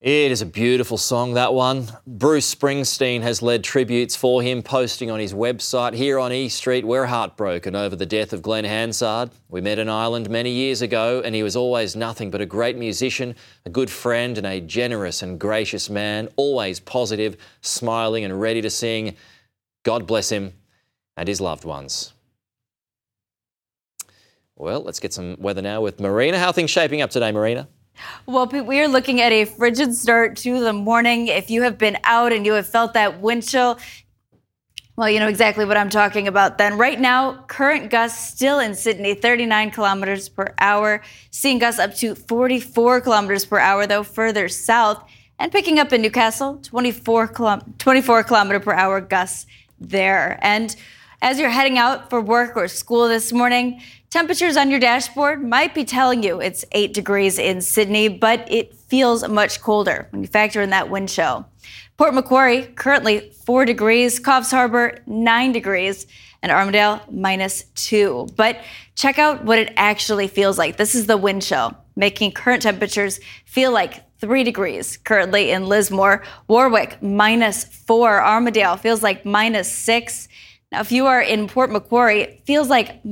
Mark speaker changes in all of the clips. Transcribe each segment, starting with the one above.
Speaker 1: It is a beautiful song, that one. Bruce Springsteen has led tributes for him, posting on his website. Here on E Street, we're heartbroken over the death of Glenn Hansard. We met in Ireland many years ago, and he was always nothing but a great musician, a good friend, and a generous and gracious man, always positive, smiling and ready to sing. God bless him and his loved ones. Well, let's get some weather now with Marina. How are things shaping up today, Marina?
Speaker 2: Well, Pete, we are looking at a frigid start to the morning. If you have been out and you have felt that wind chill, well, you know exactly what I'm talking about then. Right now, current gusts still in Sydney, 39 kilometers per hour, seeing gusts up to 44 kilometers per hour, though further south, and picking up in Newcastle, 24 kilometer per hour gusts there. And as you're heading out for work or school this morning, temperatures on your dashboard might be telling you it's 8 degrees in Sydney, but it feels much colder when you factor in that wind chill. Port Macquarie, currently 4 degrees, Coffs Harbour, 9 degrees, and Armidale, -2. But check out what it actually feels like. This is the wind chill, making current temperatures feel like 3 degrees currently in Lismore. Warwick, -4. Armidale feels like -6. Now, if you are in Port Macquarie, it feels like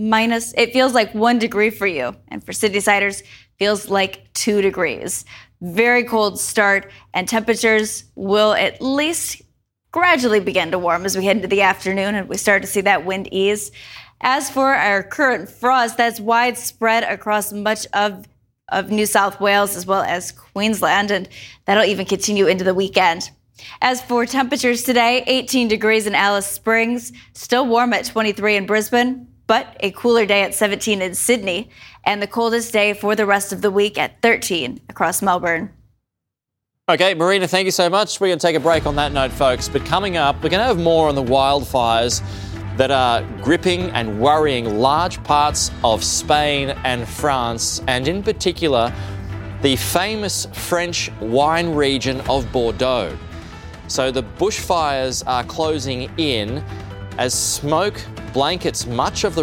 Speaker 2: 1 degree for you. And for Sydney-siders, feels like 2 degrees. Very cold start, and temperatures will at least gradually begin to warm as we head into the afternoon and we start to see that wind ease. As for our current frost, that's widespread across much of New South Wales as well as Queensland, and that'll even continue into the weekend. As for temperatures today, 18 degrees in Alice Springs, still warm at 23 in Brisbane, but a cooler day at 17 in Sydney, and the coldest day for the rest of the week at 13 across Melbourne.
Speaker 1: Okay, Marina, thank you so much. We're going to take a break on that note, folks. But coming up, we're going to have more on the wildfires that are gripping and worrying large parts of Spain and France, and in particular, the famous French wine region of Bordeaux. So the bushfires are closing in as smoke blankets much of the